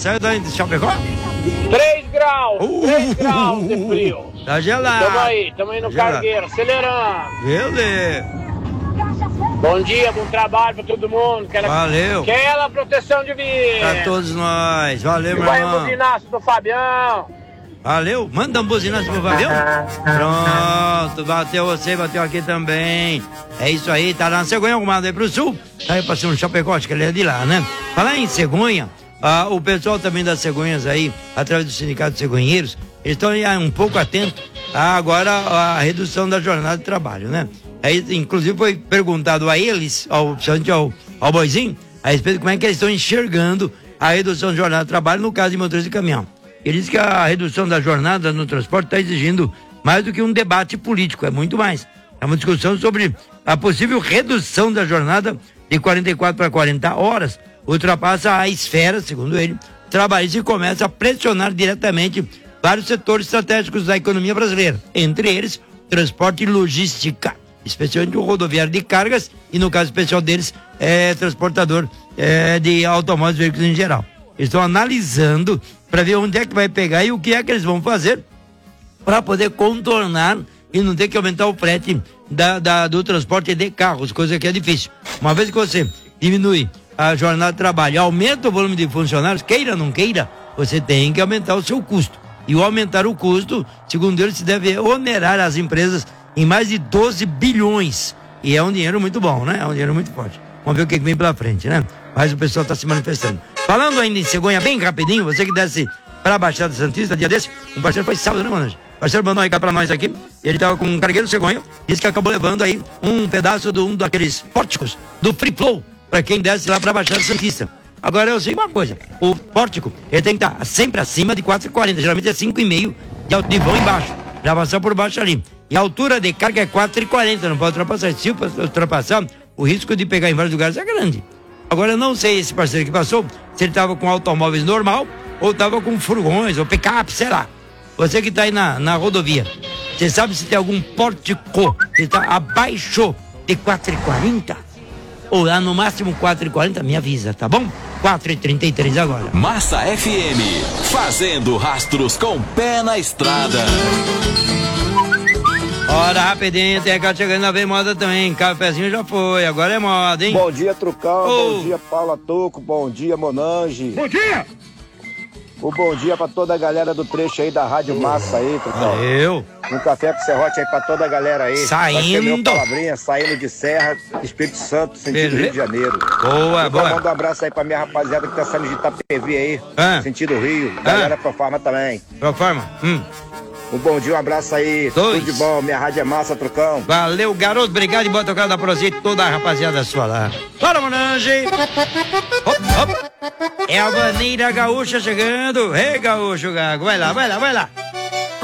Saiu daí de Chapecó? 3 graus, 3 graus de frio. Tá gelado. Tamo aí no cargueiro, acelerando. Beleza. Bom dia, bom trabalho pra todo mundo. Valeu. Aquela proteção de vida. Pra todos nós. Valeu, meu Vai irmão. o buzinaço do Fabião. Valeu. Manda um buzinaço pro Fabião. Pronto. Bateu você, bateu aqui também. É isso aí. Tá lá na Cegonha, arrumado aí pro sul. Aí passou no Chapecó, acho que ele é de lá, né? Falar em cegonha, o pessoal também das cegonhas aí, através do Sindicato de Cegonheiros, eles estão um pouco atentos agora à redução da jornada de trabalho, né? Aí, inclusive, foi perguntado a eles, ao Boizinho, a respeito de como é que eles estão enxergando a redução da jornada de trabalho no caso de motorista de caminhão. Ele disse que a redução da jornada no transporte está exigindo mais do que um debate político, é muito mais. É uma discussão sobre a possível redução da jornada de 44 para 40 horas, ultrapassa a esfera, segundo ele, trabalhista e começa a pressionar diretamente vários setores estratégicos da economia brasileira, entre eles, transporte e logística, especialmente o rodoviário de cargas e, no caso especial deles, transportador de automóveis e veículos em geral. Eles estão analisando para ver onde é que vai pegar e o que é que eles vão fazer para poder contornar e não ter que aumentar o frete do transporte de carros, coisa que é difícil. Uma vez que você diminui a jornada de trabalho, aumenta o volume de funcionários, queira ou não queira, você tem que aumentar o seu custo. E o aumentar o custo, segundo eles, se deve onerar as empresas em mais de 12 bilhões. E é um dinheiro muito bom, né? É um dinheiro muito forte. Vamos ver o que vem pela frente, né? Mas o pessoal está se manifestando. Falando ainda em cegonha, bem rapidinho, você que desce para a Baixada Santista, dia desse, um parceiro foi sábado, né, mano? O parceiro mandou aí cá pra nós aqui, ele tava com um cargueiro cegonha, disse que acabou levando aí um pedaço de um daqueles pórticos do Free Flow, pra quem desce lá pra Baixada Santista. Agora eu sei uma coisa, o pórtico, ele tem que estar sempre acima de 4,40, geralmente é 5,5 de vão embaixo, já passar por baixo ali. E a altura de carga é 4,40, não pode ultrapassar. Se ultrapassar, o risco de pegar em vários lugares é grande. Agora eu não sei esse parceiro que passou, se ele tava com automóveis normal, ou tava com furgões, ou picape, sei lá. Você que tá aí na rodovia, você sabe se tem algum pórtico que tá abaixo de 4,40? Ou lá no máximo 4,40? Me avisa, tá bom? 4,33 agora. Massa FM, fazendo rastros com pé na estrada. Ora, rapidinho, tem cá chegando na vez moda também. Cafezinho já foi, agora é moda, hein? Bom dia, Trucão. Bom dia, Paula Toco. Bom dia, Monange. Bom dia! O bom dia pra toda a galera do trecho aí da Rádio Massa aí, Trucão. Valeu! Um café com serrote aí pra toda a galera aí. Saindo! Palavrinha, saindo de Serra, Espírito Santo, sentido Rio de Janeiro. Boa, boa. Manda um abraço aí pra minha rapaziada que tá saindo de Itapevi aí, sentido Rio. Galera Proforma também. Proforma? Um bom dia, um abraço aí. Tudo de bom, minha rádio é massa, Trucão. Valeu, garoto, obrigado e bota o cara da Prozite, toda a rapaziada sua lá. Bora, Monange! Hop, hop. É a Vaneira Gaúcha chegando. Ei, Gaúcho, Gago, vai lá, vai lá, vai lá.